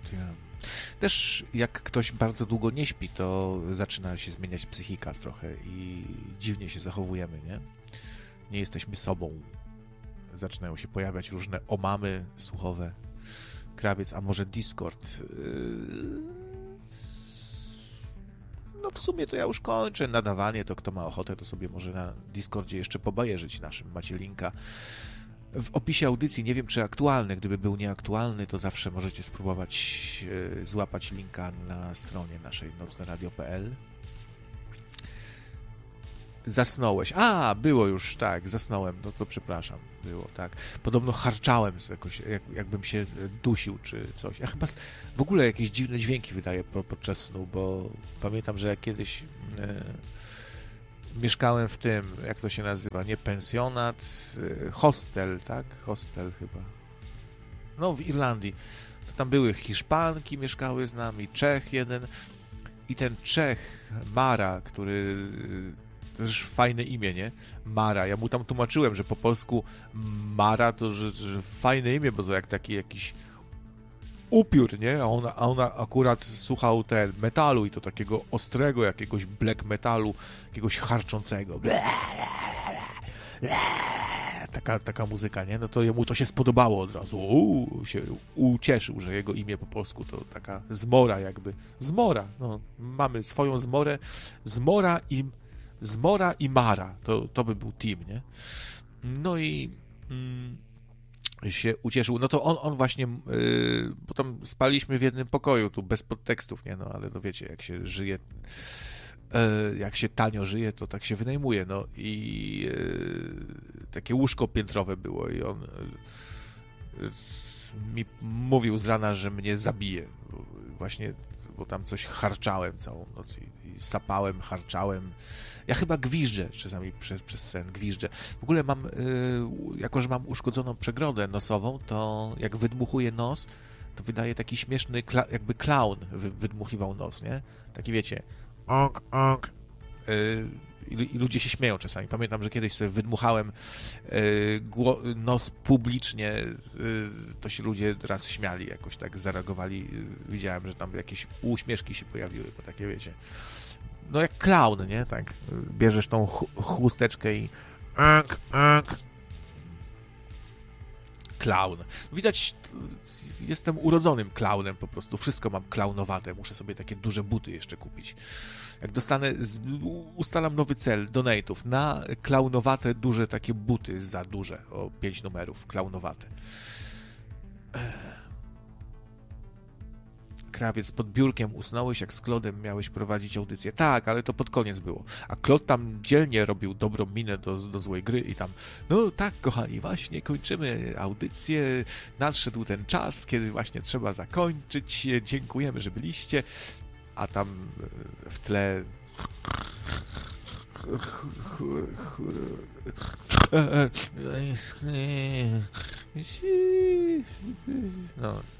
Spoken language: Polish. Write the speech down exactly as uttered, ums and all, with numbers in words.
Ja. Też jak ktoś bardzo długo nie śpi, to zaczyna się zmieniać psychika trochę i dziwnie się zachowujemy, nie? Nie jesteśmy sobą. Zaczynają się pojawiać różne omamy słuchowe. Krawiec, a może Discord? No w sumie to ja już kończę nadawanie, to kto ma ochotę, to sobie może na Discordzie jeszcze pobajerzyć naszym. Macie linka w opisie audycji. Nie wiem, czy aktualny. Gdyby był nieaktualny, to zawsze możecie spróbować e, złapać linka na stronie naszej nocne radio kropka p l. Zasnąłeś. A, było już, tak, zasnąłem. No to przepraszam, było, tak. Podobno harczałem jakoś, jak, jakbym się dusił, czy coś. Ja chyba w ogóle jakieś dziwne dźwięki wydaję podczas snu, bo pamiętam, że jak kiedyś e, mieszkałem w tym, jak to się nazywa, nie pensjonat, e, hostel, tak? Hostel chyba. No, w Irlandii. To tam były Hiszpanki, mieszkały z nami, Czech jeden i ten Czech, Mara, który... To już fajne imię, nie? Mara. Ja mu tam tłumaczyłem, że po polsku Mara to że, że fajne imię, bo to jak taki jakiś upiór, nie? A on, a on akurat słuchał ten metalu i to takiego ostrego, jakiegoś black metalu, jakiegoś harczącego. Taka, taka muzyka, nie? No to jemu to się spodobało od razu. Uuu, się ucieszył, że jego imię po polsku to taka zmora jakby. Zmora. No, mamy swoją zmorę. Zmora i Zmora i Mara, to, to by był team, nie? No i mm, się ucieszył. No to on, on właśnie, yy, bo tam spaliśmy w jednym pokoju, tu bez podtekstów, nie? No ale no wiecie, jak się żyje, yy, jak się tanio żyje, to tak się wynajmuje, no i yy, takie łóżko piętrowe było i on yy, mi mówił z rana, że mnie zabije. Właśnie, bo tam coś harczałem całą noc i, i sapałem, harczałem. Ja chyba gwiżdżę czasami przez, przez sen, gwiżdżę. W ogóle mam, yy, jako że mam uszkodzoną przegrodę nosową, to jak wydmuchuję nos, to wydaje taki śmieszny, kla- jakby klaun wy- wydmuchiwał nos, nie? Taki wiecie, ok, ok. Yy, i, I ludzie się śmieją czasami. Pamiętam, że kiedyś sobie wydmuchałem yy, gło- nos publicznie, yy, to się ludzie raz śmiali, jakoś tak zareagowali. Yy, widziałem, że tam jakieś uśmieszki się pojawiły, bo takie wiecie... No jak klaun, nie? Tak. Bierzesz tą ch- chusteczkę i... Ak, ak. Klaun. Widać, jestem urodzonym klaunem po prostu. Wszystko mam klaunowate. Muszę sobie takie duże buty jeszcze kupić. Jak dostanę... Z... Ustalam nowy cel donate'ów na klaunowate, duże takie buty za duże. O pięć numerów. Klaunowate. Krawiec, pod biurkiem usnąłeś, jak z Klodem miałeś prowadzić audycję. Tak, ale to pod koniec było. A Klod tam dzielnie robił dobrą minę do, do złej gry i tam, no tak, kochani, właśnie kończymy audycję. Nadszedł ten czas, kiedy właśnie trzeba zakończyć. Dziękujemy, że byliście. A tam w tle... No...